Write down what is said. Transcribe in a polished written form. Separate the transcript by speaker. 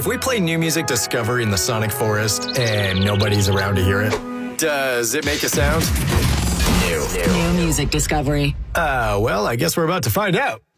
Speaker 1: if we play New Music Discovery in the Sonic Forest and nobody's around to hear it, does it make a sound?
Speaker 2: New Music Discovery.
Speaker 1: Well, I guess we're about to find out.